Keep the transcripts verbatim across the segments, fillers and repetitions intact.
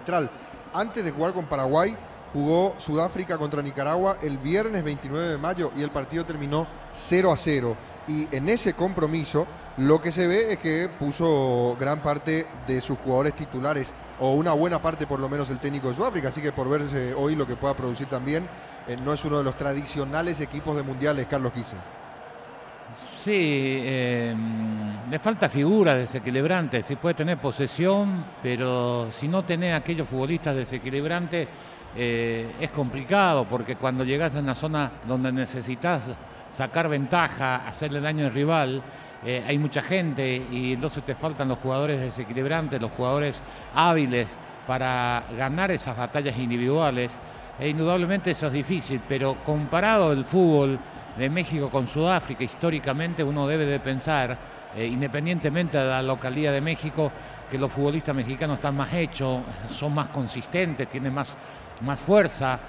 arbitral. Antes de jugar con Paraguay, jugó Sudáfrica contra Nicaragua el viernes veintinueve de mayo y el partido terminó cero a cero. Y en ese compromiso lo que se ve es que puso gran parte de sus jugadores titulares, o una buena parte por lo menos el técnico de Sudáfrica, así que por verse hoy lo que pueda producir también, eh, no es uno de los tradicionales equipos de mundiales, Carlos Quise. Sí, eh, le falta figura desequilibrante, sí puede tener posesión, pero si no tenés aquellos futbolistas desequilibrantes, eh, es complicado, porque cuando llegás a una zona donde necesitas sacar ventaja, hacerle daño al rival, eh, hay mucha gente y entonces te faltan los jugadores desequilibrantes, los jugadores hábiles para ganar esas batallas individuales. E indudablemente eso es difícil, pero comparado el fútbol de México con Sudáfrica, históricamente uno debe de pensar, eh, independientemente de la localidad de México, que los futbolistas mexicanos están más hechos, son más consistentes, tienen más, más fuerza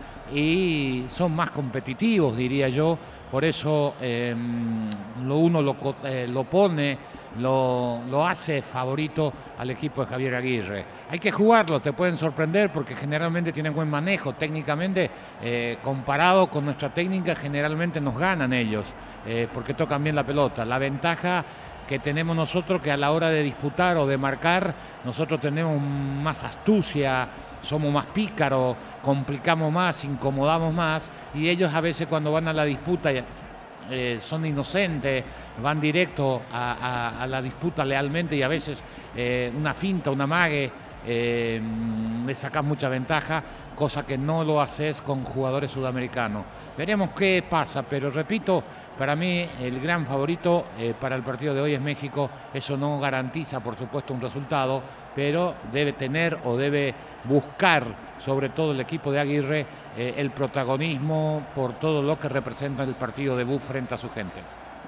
y son más competitivos, diría yo. Por eso eh, lo uno lo, eh, lo pone, lo, lo hace favorito al equipo de Javier Aguirre. Hay que jugarlo, te pueden sorprender porque generalmente tienen buen manejo. Técnicamente, eh, comparado con nuestra técnica, generalmente nos ganan ellos, eh, porque tocan bien la pelota. La ventaja que tenemos nosotros, que a la hora de disputar o de marcar, nosotros tenemos más astucia, somos más pícaros, complicamos más, incomodamos más, y ellos a veces cuando van a la disputa eh, son inocentes, van directo a, a, a la disputa lealmente, y a veces eh, una finta, una amague, eh, le sacas mucha ventaja, cosa que no lo haces con jugadores sudamericanos. Veremos qué pasa, pero repito, para mí el gran favorito eh, para el partido de hoy es México. Eso no garantiza, por supuesto, un resultado, pero debe tener o debe buscar, sobre todo el equipo de Aguirre, eh, el protagonismo por todo lo que representa el partido debut frente a su gente.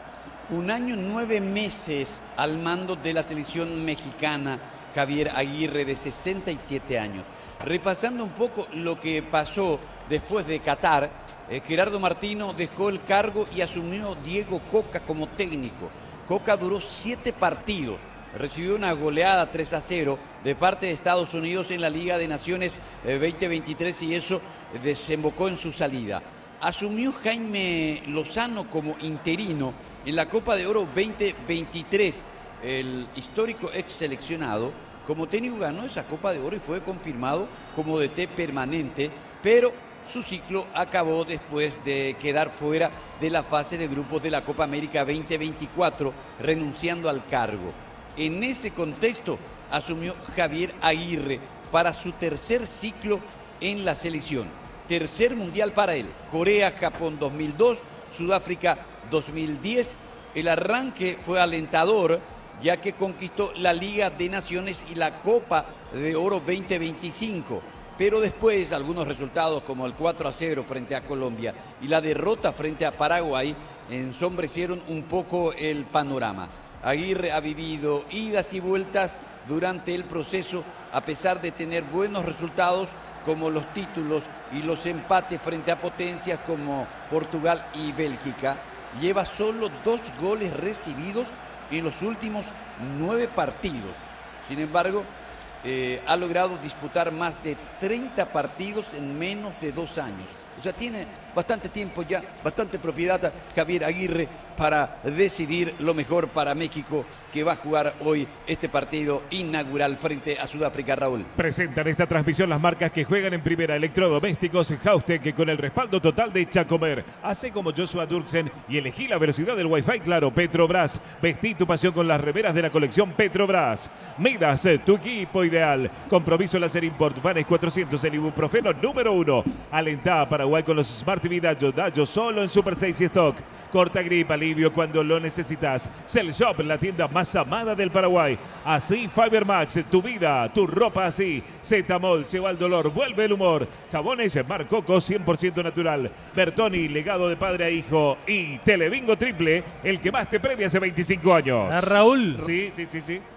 Un año, nueve meses al mando de la selección mexicana, Javier Aguirre, de sesenta y siete años. Repasando un poco lo que pasó después de Qatar, eh, Gerardo Martino dejó el cargo y asumió Diego Coca como técnico. Coca duró siete partidos, recibió una goleada tres a cero de parte de Estados Unidos en la Liga de Naciones eh, veinte veintitrés, y eso desembocó en su salida. Asumió Jaime Lozano como interino en la Copa de Oro veinte veintitrés. El histórico ex seleccionado como técnico ganó esa Copa de Oro y fue confirmado como D T permanente, pero su ciclo acabó después de quedar fuera de la fase de grupos de la Copa América veinte veinticuatro, renunciando al cargo. En ese contexto asumió Javier Aguirre para su tercer ciclo en la selección. Tercer mundial para él. Corea-Japón dos mil dos, Sudáfrica dos mil diez. El arranque fue alentador, ya que conquistó la Liga de Naciones y la Copa de Oro veinte veinticinco. Pero después algunos resultados como el cuatro a cero frente a Colombia y la derrota frente a Paraguay ensombrecieron un poco el panorama. Aguirre ha vivido idas y vueltas durante el proceso, a pesar de tener buenos resultados como los títulos y los empates frente a potencias como Portugal y Bélgica. Lleva solo dos goles recibidos en los últimos nueve partidos. Sin embargo, eh, ha logrado disputar más de treinta partidos en menos de dos años. O sea, tiene bastante tiempo ya, bastante propiedad Javier Aguirre para decidir lo mejor para México, que va a jugar hoy este partido inaugural frente a Sudáfrica. Raúl. Presentan esta transmisión las marcas que juegan en primera: Electrodomésticos Haustec, con el respaldo total de Chacomer. Hace como Joshua Durksen y elegí la velocidad del Wi-Fi claro. Petrobras, vestí tu pasión con las remeras de la colección Petrobras. Midas, tu equipo ideal. Compromiso Láser Import, Vanes cuatrocientos, el ibuprofeno número uno. Alentá a Paraguay con los Smart T V Dayo, Dayo solo en Super seis y Stock. Corta gripa, alivio cuando lo necesitas. Cell Shop, la tienda más amada del Paraguay. Así Fiber Max, tu vida, tu ropa así. Zetamol, se va el dolor, vuelve el humor. Jabones Mar Coco, cien por ciento natural. Bertoni, legado de padre a hijo. Y Telebingo Triple, el que más te premia hace veinticinco años. ¿A Raúl? Sí, sí, sí, sí.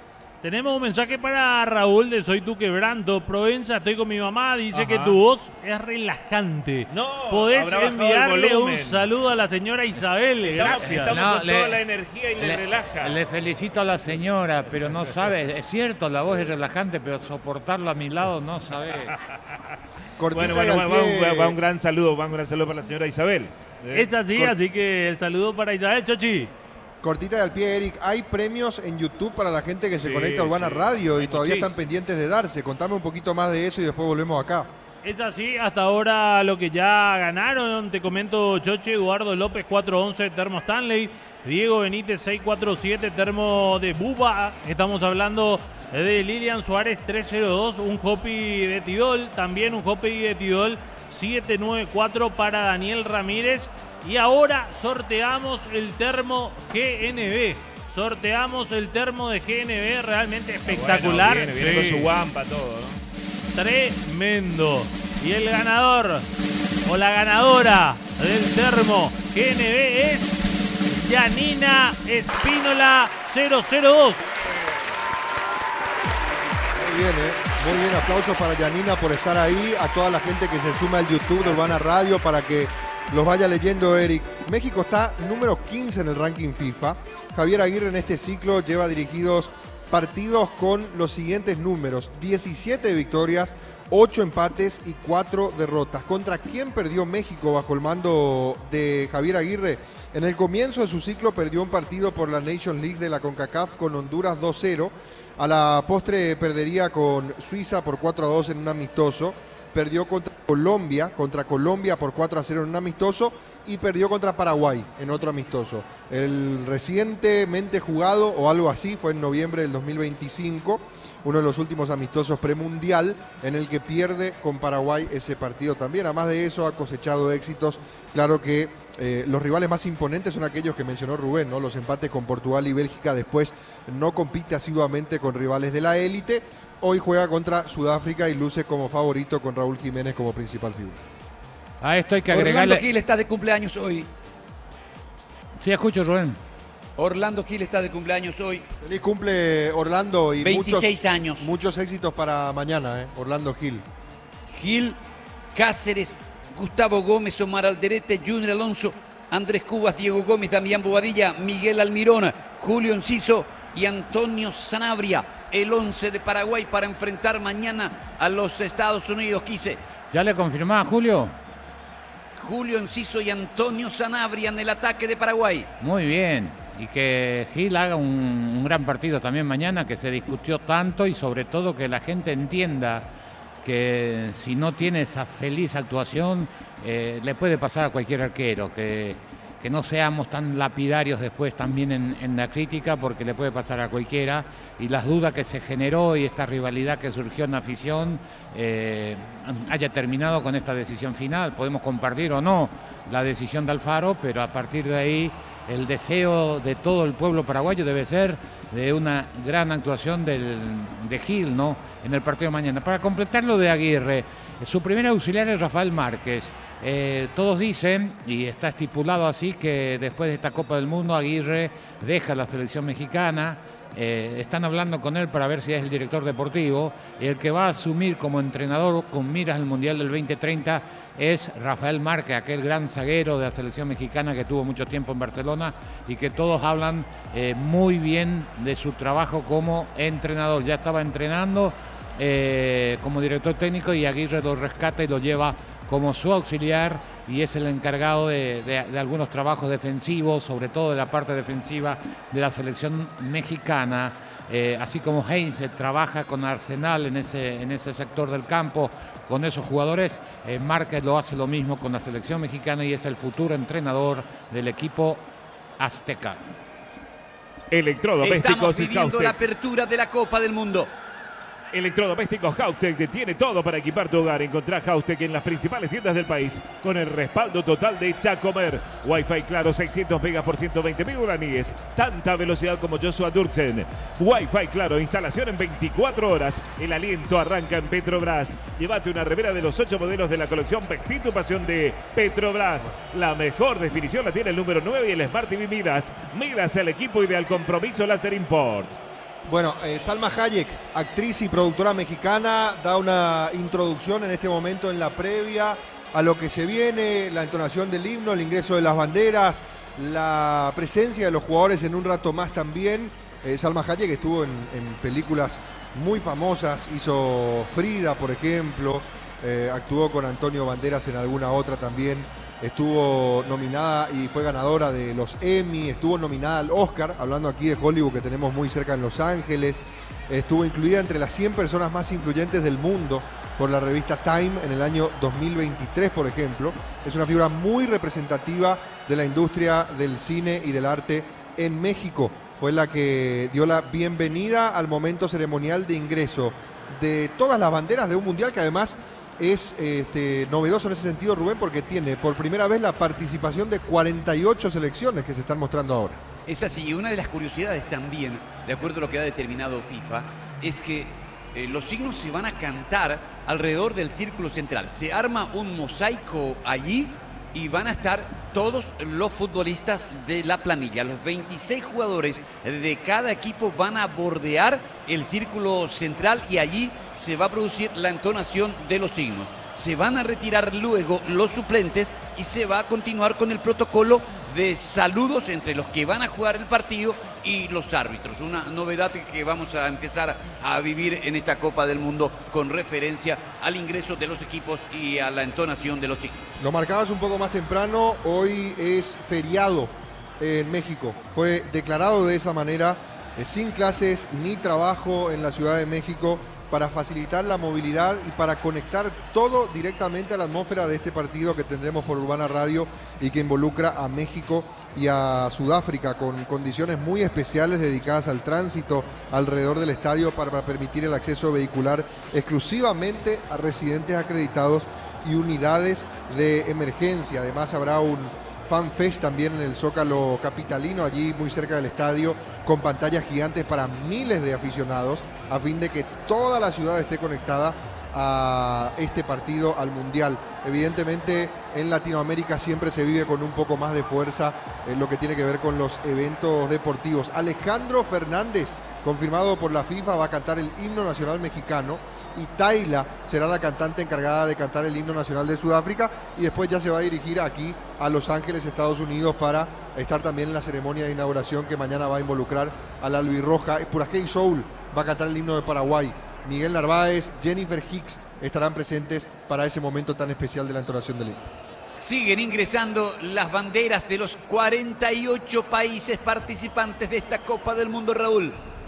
Tenemos un mensaje para Raúl de Soy Tu Quebranto. Provenza, estoy con mi mamá. Dice Ajá. que tu voz es relajante. No, podés habrá bajado el enviarle un volumen. saludo a la señora Isabel. Estamos, Gracias. estamos No, con le- toda la energía y le, Le, relaja. le felicito a la señora, pero no sabe, es cierto, la voz es relajante, pero soportarlo a mi lado no sabe. Cortita Bueno, bueno, y al va, va pie. un, va un gran saludo, va un gran saludo para la señora Isabel. Eh, Es así, Cor- así que el saludo para Isabel, Chochi. Cortita y al pie, Eric. Hay premios en YouTube para la gente que se Sí, conecta a Urbana sí. Radio y Hay todavía muchis. están pendientes de darse. Contame un poquito más de eso y después volvemos acá. Es así, hasta ahora lo que ya ganaron, te comento, Chochi, Eduardo López cuatro once, Termo Stanley, Diego Benítez seis cuatro siete, Termo de Buba, estamos hablando de Lilian Suárez tres cero dos, un Hopi de Tidol, también un Hopi de Tidol siete nueve cuatro para Daniel Ramírez, y ahora sorteamos el Termo G N B. Sorteamos el termo de G N B, realmente espectacular. Bueno, viene, viene Sí. con su guampa, todo, ¿no? Tremendo. Y el ganador o la ganadora del termo G N B es Yanina Espínola cero cero dos. Muy bien, ¿eh? Muy bien. Aplausos para Yanina por estar ahí. A toda la gente que se suma al YouTube de Urbana Radio para que los vaya leyendo, Eric. México está número quince en el ranking FIFA. Javier Aguirre en este ciclo lleva dirigidos partidos con los siguientes números: diecisiete victorias, ocho empates y cuatro derrotas. ¿Contra quién perdió México bajo el mando de Javier Aguirre? En el comienzo de su ciclo perdió un partido por la Nations League de la CONCACAF con Honduras dos cero. A la postre perdería con Suiza por cuatro a dos en un amistoso. Perdió contra Colombia, contra Colombia por cuatro a cero en un amistoso, y perdió contra Paraguay en otro amistoso. El recientemente jugado, o algo así, fue en noviembre del dos mil veinticinco, uno de los últimos amistosos premundial, en el que pierde con Paraguay ese partido también. Además de eso, ha cosechado éxitos. Claro que eh, los rivales más imponentes son aquellos que mencionó Rubén, ¿no? Los empates con Portugal y Bélgica. Después no compite asiduamente con rivales de la élite. Hoy juega contra Sudáfrica y luce como favorito con Raúl Jiménez como principal figura. A esto hay que Orlando agregarle... Gil está de cumpleaños hoy. Sí, escucho, Rubén. Orlando Gil está de cumpleaños hoy. Feliz cumple, Orlando, y veintiséis muchos, años. muchos éxitos para mañana, ¿eh? Orlando Gil. Gil, Cáceres, Gustavo Gómez, Omar Alderete, Junior Alonso, Andrés Cubas, Diego Gómez, Damián Bobadilla, Miguel Almirón, Julio Enciso y Antonio Sanabria. El once de Paraguay para enfrentar mañana a los Estados Unidos. Quise ¿Ya le confirmaba, Julio? Julio Enciso y Antonio Sanabria en el ataque de Paraguay. Muy bien. Y que Gil haga un, un gran partido también mañana, que se discutió tanto, y sobre todo que la gente entienda que si no tiene esa feliz actuación, eh, le puede pasar a cualquier arquero, que, que no seamos tan lapidarios después también en, en la crítica, porque le puede pasar a cualquiera, y las dudas que se generó y esta rivalidad que surgió en la afición eh, haya terminado con esta decisión final. Podemos compartir o no la decisión de Alfaro, pero a partir de ahí el deseo de todo el pueblo paraguayo debe ser de una gran actuación del, de Gil, ¿no?, en el partido de mañana. Para completar lo de Aguirre, su primer auxiliar es Rafael Márquez. Eh, todos dicen, y está estipulado así, que después de esta Copa del Mundo Aguirre deja la selección mexicana. Eh, están hablando con él para ver si es el director deportivo, y el que va a asumir como entrenador con miras al Mundial del veinte treinta es Rafael Márquez, aquel gran zaguero de la selección mexicana que tuvo mucho tiempo en Barcelona y que todos hablan eh, muy bien de su trabajo como entrenador. Ya estaba entrenando eh, como director técnico, y Aguirre lo rescata y lo lleva como su auxiliar, y es el encargado de, de, de algunos trabajos defensivos, sobre todo de la parte defensiva de la selección mexicana. Eh, así como Heinze trabaja con Arsenal en ese, en ese sector del campo, con esos jugadores, eh, Márquez lo hace lo mismo con la selección mexicana, y es el futuro entrenador del equipo azteca. Electrodomésticos Estamos y viviendo la Haustec. apertura de la Copa del Mundo. Electrodomésticos Haustec tiene todo para equipar tu hogar. Encontrá Haustec en las principales tiendas del país con el respaldo total de Chacomer. Wi-Fi claro, seiscientos megas por ciento veinte mil guaraníes. Tanta velocidad como Joshua Durksen. Wi-Fi claro, instalación en veinticuatro horas. El aliento arranca en Petrobras. Llévate una remera de los ocho modelos de la colección Vestí tu pasión de Petrobras. La mejor definición la tiene el número nueve y el Smart T V Midas. Midas, el equipo ideal, compromiso Láser Import. Bueno, eh, Salma Hayek, actriz y productora mexicana, da una introducción en este momento en la previa a lo que se viene, la entonación del himno, el ingreso de las banderas, la presencia de los jugadores en un rato más también. Eh, Salma Hayek estuvo en, en películas muy famosas, hizo Frida, por ejemplo, eh, actuó con Antonio Banderas en alguna otra también. Estuvo nominada y fue ganadora de los Emmy, estuvo nominada al Oscar, hablando aquí de Hollywood que tenemos muy cerca en Los Ángeles. Estuvo incluida entre las cien personas más influyentes del mundo por la revista Time en el año dos mil veintitrés, por ejemplo. Es una figura muy representativa de la industria del cine y del arte en México. Fue la que dio la bienvenida al momento ceremonial de ingreso de todas las banderas de un mundial que además es este, novedoso en ese sentido, Rubén, porque tiene por primera vez la participación de cuarenta y ocho selecciones que se están mostrando ahora. Es así, y una de las curiosidades también, de acuerdo a lo que ha determinado FIFA, es que eh, los signos se van a cantar alrededor del círculo central. Se arma un mosaico allí y van a estar todos los futbolistas de la planilla. Los veintiséis jugadores de cada equipo van a bordear el círculo central y allí se va a producir la entonación de los signos. Se van a retirar luego los suplentes y se va a continuar con el protocolo de saludos entre los que van a jugar el partido y los árbitros. Una novedad que vamos a empezar a vivir en esta Copa del Mundo con referencia al ingreso de los equipos y a la entonación de los signos. Lo marcabas un poco más temprano, hoy es feriado en México. Fue declarado de esa manera, eh, sin clases ni trabajo en la Ciudad de México, para facilitar la movilidad y para conectar todo directamente a la atmósfera de este partido que tendremos por Urbana Radio y que involucra a México y a Sudáfrica con condiciones muy especiales dedicadas al tránsito alrededor del estadio para permitir el acceso vehicular exclusivamente a residentes acreditados y unidades de emergencia. Además habrá un Fan Fest también en el Zócalo capitalino, allí muy cerca del estadio, con pantallas gigantes para miles de aficionados, a fin de que toda la ciudad esté conectada a este partido, al Mundial. Evidentemente en Latinoamérica siempre se vive con un poco más de fuerza en lo que tiene que ver con los eventos deportivos. Alejandro Fernández, confirmado por la FIFA, va a cantar el himno nacional mexicano, y Tayla será la cantante encargada de cantar el himno nacional de Sudáfrica, y después ya se va a dirigir aquí a Los Ángeles, Estados Unidos, para estar también en la ceremonia de inauguración que mañana va a involucrar a la albirroja. Purajey Soul va a cantar el himno de Paraguay. Miguel Narváez, Jennifer Hicks estarán presentes para ese momento tan especial de la entonación del himno. Siguen ingresando las banderas de los cuarenta y ocho países participantes de esta Copa del Mundo, Raúl.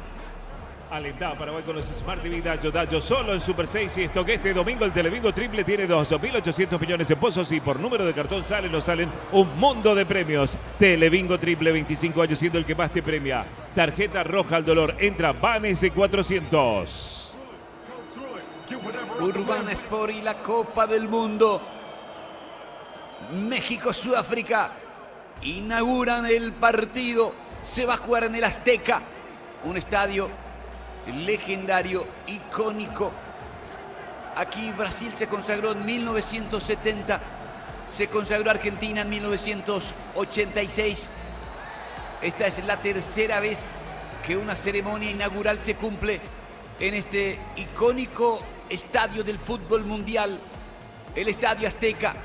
Alentá a Paraguay con los Smart T V Dayo. Dayo solo en Super seis. Y esto que este domingo el Telebingo Triple tiene dos mil ochocientos millones en pozos y por número de cartón salen o salen un mundo de premios. Telebingo Triple, veinticinco años siendo el que más te premia. Tarjeta roja al dolor. Entra Banes cuatrocientos. Urbana Sport y la Copa del Mundo. México-Sudáfrica inauguran el partido. Se va a jugar en el Azteca, un estadio legendario, icónico. Aquí Brasil se consagró en mil novecientos setenta, se consagró Argentina en mil novecientos ochenta y seis. Esta es la tercera vez que una ceremonia inaugural se cumple en este icónico estadio del fútbol mundial, el Estadio Azteca.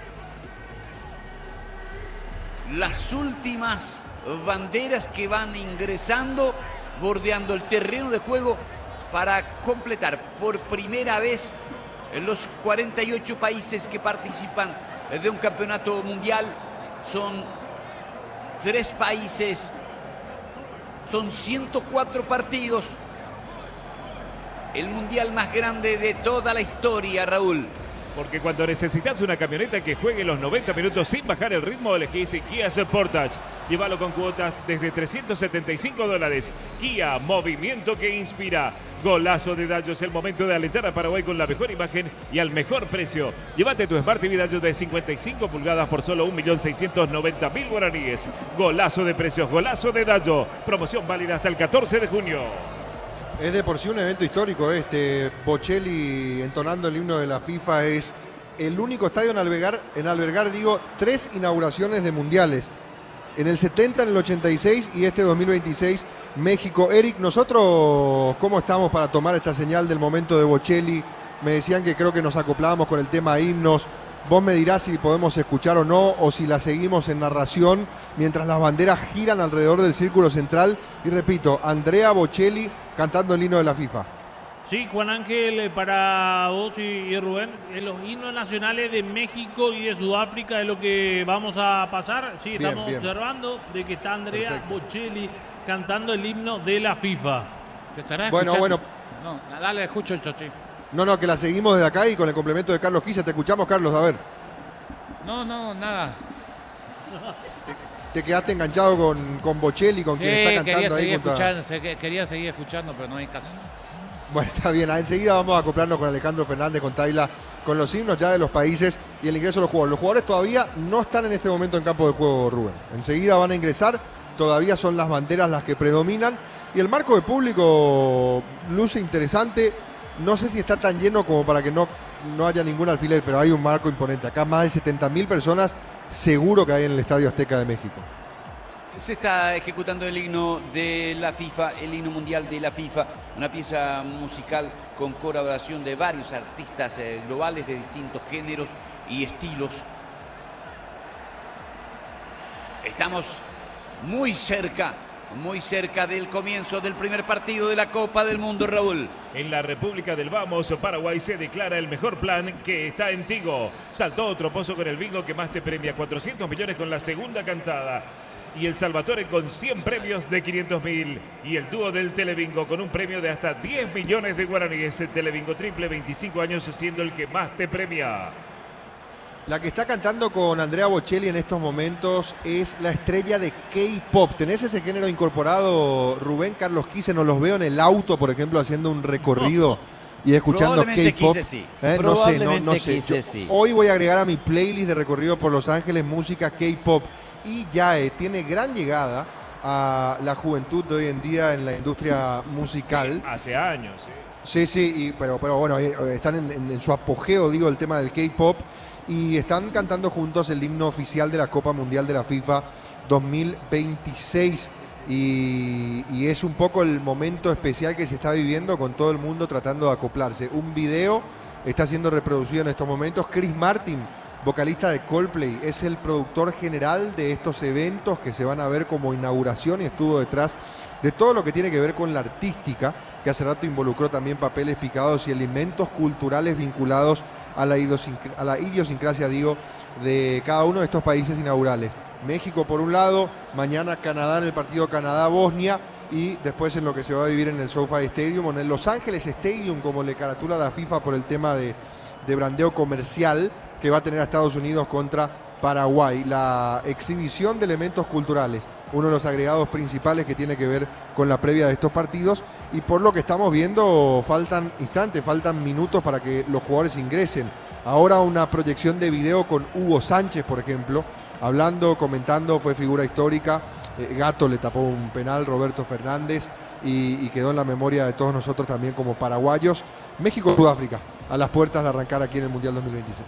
Las últimas banderas que van ingresando, bordeando el terreno de juego para completar por primera vez los cuarenta y ocho países que participan de un campeonato mundial. Son tres países, son ciento cuatro partidos. El mundial más grande de toda la historia, Raúl. Porque cuando necesitas una camioneta que juegue los noventa minutos sin bajar el ritmo, elegís Kia Sportage. Llévalo con cuotas desde trescientos setenta y cinco dólares. Kia, movimiento que inspira. Golazo de Dayo, es el momento de alentar a Paraguay con la mejor imagen y al mejor precio. Llévate tu Smart T V Dayo de cincuenta y cinco pulgadas por solo un millón seiscientos noventa mil guaraníes. Golazo de precios, golazo de Dayo. Promoción válida hasta el catorce de junio. Es de por sí un evento histórico este. Bocelli entonando el himno de la FIFA. Es el único estadio en albergar, en albergar digo, tres inauguraciones de mundiales. en el setenta, en el ochenta y seis y este dos mil veintiséis México. Eric, nosotros, ¿cómo estamos para tomar esta señal del momento de Bocelli? Me decían que creo que nos acoplábamos con el tema himnos. Vos me dirás si podemos escuchar o no, o si la seguimos en narración mientras las banderas giran alrededor del círculo central. Y repito, Andrea Bocelli cantando el himno de la FIFA. Sí, Juan Ángel, para vos y, y Rubén, en los himnos nacionales de México y de Sudáfrica es lo que vamos a pasar. Sí, Bien, estamos bien. observando de que está Andrea Perfecto. Bocelli cantando el himno de la FIFA. ¿Te estará Bueno, escuchando? bueno. No, dale, escucho, Chochi. No, no, que la seguimos desde acá y con el complemento de Carlos Quise. Te escuchamos, Carlos, a ver. No, no, nada. Te quedaste enganchado con, con Bocelli, con Sí, quien está quería cantando ahí. seguir, junto a- escuchando, se- quería seguir escuchando, pero no hay caso. Bueno, está bien. Enseguida vamos a acoplarnos con Alejandro Fernández, con Tayla, con los himnos ya de los países y el ingreso de los jugadores. Los jugadores todavía no están en este momento en campo de juego, Rubén. Enseguida van a ingresar. Todavía son las banderas las que predominan. Y el marco de público luce interesante. No sé si está tan lleno como para que no, no haya ningún alfiler, pero hay un marco imponente. Acá más de setenta mil personas seguro que hay en el Estadio Azteca de México. Se está ejecutando el himno de la FIFA, el himno mundial de la FIFA, una pieza musical con colaboración de varios artistas eh, globales de distintos géneros y estilos. Estamos muy cerca, muy cerca del comienzo del primer partido de la Copa del Mundo, Raúl. En la República del Vamos, Paraguay se declara el mejor plan que está en Tigo. Saltó otro pozo con el bingo que más te premia cuatrocientos millones con la segunda cantada. Y el Salvatore con cien premios de quinientos mil. Y el dúo del Telebingo con un premio de hasta diez millones de guaraníes. El Telebingo triple, veinticinco años siendo el que más te premia. La que está cantando con Andrea Bocelli en estos momentos es la estrella de K-pop. ¿Tenés ese género incorporado, Rubén? Carlos Quise, no los veo en el auto, por ejemplo, haciendo un recorrido y escuchando Probablemente K-pop. Quise sí. Eh, no sé, no, no Probablemente sé. Quise Yo sí. hoy voy a agregar a mi playlist de recorrido por Los Ángeles música K-pop. Y Yae tiene gran llegada a la juventud de hoy en día en la industria musical. Hace años, Sí, sí. sí, y, pero, pero bueno, eh, están en, en- en su apogeo, digo, el tema del K-pop. Y están cantando juntos el himno oficial de la Copa Mundial de la FIFA dos mil veintiséis. Y, y es un poco el momento especial que se está viviendo con todo el mundo tratando de acoplarse. Un video está siendo reproducido en estos momentos. Chris Martin, vocalista de Coldplay, es el productor general de estos eventos que se van a ver como inauguración y estuvo detrás de todo lo que tiene que ver con la artística, que hace rato involucró también papeles picados y elementos culturales vinculados a la, idiosincr- a la idiosincrasia, digo, de cada uno de estos países inaugurales. México por un lado, mañana Canadá en el partido Canadá-Bosnia y después en lo que se va a vivir en el SoFi Stadium o en el Los Ángeles Stadium, como le caratula la FIFA por el tema de, de brandeo comercial que va a tener a Estados Unidos contra Paraguay. La exhibición de elementos culturales, uno de los agregados principales que tiene que ver con la previa de estos partidos, y por lo que estamos viendo faltan instantes, faltan minutos para que los jugadores ingresen. Ahora una proyección de video con Hugo Sánchez, por ejemplo, hablando, comentando, fue figura histórica. Eh, Gato le tapó un penal, Roberto Fernández, y, y quedó en la memoria de todos nosotros también como paraguayos. México-Sudáfrica, a las puertas de arrancar aquí en el Mundial dos mil veintiséis.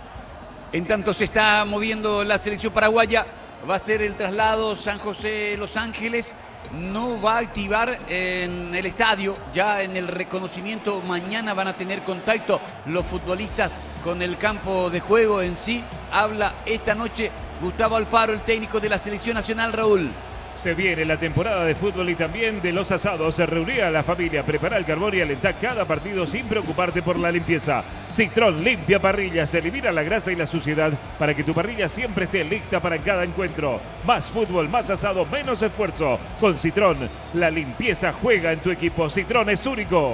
En tanto se está moviendo la selección paraguaya, va a ser el traslado San José-Los Ángeles. No va a activar en el estadio, ya en el reconocimiento mañana van a tener contacto los futbolistas con el campo de juego en sí. Habla esta noche Gustavo Alfaro, el técnico de la selección nacional, Raúl. Se viene la temporada de fútbol y también de los asados. Se reunía a la familia, prepara el carbón y alentá cada partido sin preocuparte por la limpieza. Citrón limpia parrillas, elimina la grasa y la suciedad para que tu parrilla siempre esté lista para cada encuentro. Más fútbol, más asado, menos esfuerzo. Con Citrón, la limpieza juega en tu equipo. Citrón es único.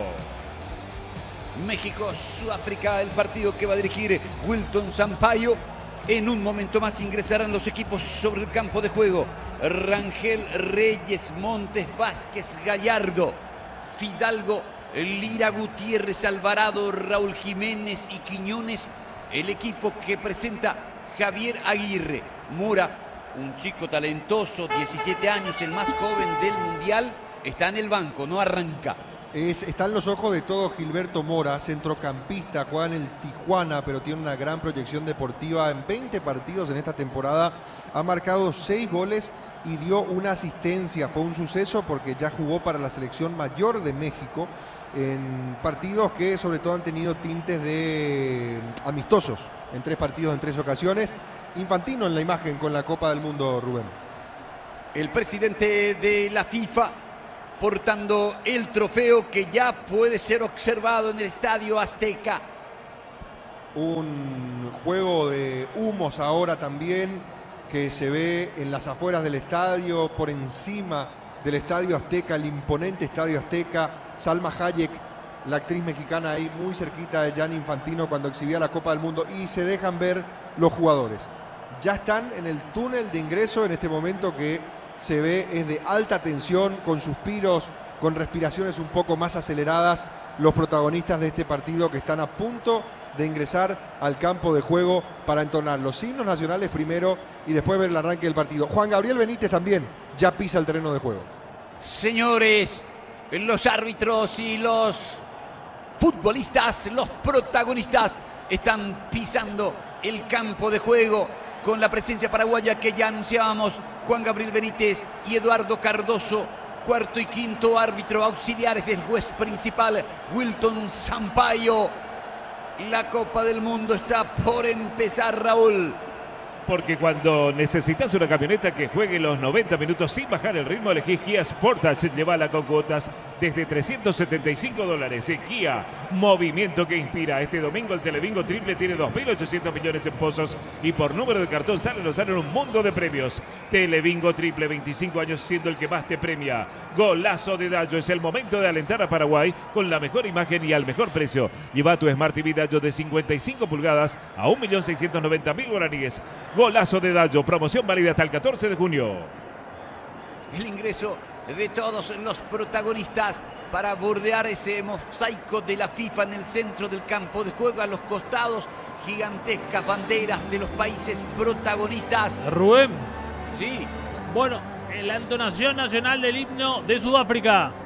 México-Sudáfrica, el partido que va a dirigir Wilton Sampaio. En un momento más ingresarán los equipos sobre el campo de juego. Rangel Reyes, Montes, Vázquez, Gallardo, Fidalgo, Lira, Gutiérrez, Alvarado, Raúl Jiménez y Quiñones. El equipo que presenta Javier Aguirre. Mora, un chico talentoso, diecisiete años, el más joven del Mundial, está en el banco, no arranca. Es, está en los ojos de todo Gilberto Mora, centrocampista, juega en el Tijuana, pero tiene una gran proyección deportiva. En veinte partidos en esta temporada ha marcado seis goles y dio una asistencia. Fue un suceso porque ya jugó para la selección mayor de México en partidos que sobre todo han tenido tintes de amistosos, en tres partidos en tres ocasiones. Infantino en la imagen con la Copa del Mundo, Rubén. El presidente de la FIFA portando el trofeo que ya puede ser observado en el Estadio Azteca. Un juego de humos ahora también que se ve en las afueras del estadio, por encima del Estadio Azteca, el imponente Estadio Azteca. Salma Hayek, la actriz mexicana, ahí muy cerquita de Gianni Infantino cuando exhibía la Copa del Mundo, y se dejan ver los jugadores. Ya están en el túnel de ingreso en este momento que se ve es de alta tensión, con suspiros, con respiraciones un poco más aceleradas, los protagonistas de este partido que están a punto de ingresar al campo de juego para entonar los himnos nacionales primero y después ver el arranque del partido. Juan Gabriel Benítez también ya pisa el terreno de juego. Señores, los árbitros y los futbolistas, los protagonistas, están pisando el campo de juego con la presencia paraguaya que ya anunciábamos. Juan Gabriel Benítez y Eduardo Cardoso, cuarto y quinto árbitro auxiliares del juez principal, Wilton Sampaio. La Copa del Mundo está por empezar, Raúl. Porque cuando necesitas una camioneta que juegue los noventa minutos sin bajar el ritmo, elegís Kia Sportage. Llévala con cuotas desde trescientos setenta y cinco dólares. En Kia, movimiento que inspira. Este domingo el Telebingo Triple tiene dos mil ochocientos millones en pozos y por número de cartón salen o salen un mundo de premios. Telebingo Triple, veinticinco años siendo el que más te premia. Golazo de Dallo. Es el momento de alentar a Paraguay con la mejor imagen y al mejor precio. Lleva tu Smart T V Dallo de cincuenta y cinco pulgadas a un millón seiscientos noventa mil guaraníes. Golazo de Dallo, promoción válida hasta el catorce de junio. El ingreso de todos los protagonistas para bordear ese mosaico de la FIFA en el centro del campo de juego. A los costados, gigantescas banderas de los países protagonistas. Rubén. Sí. Bueno, la entonación nacional del himno de Sudáfrica.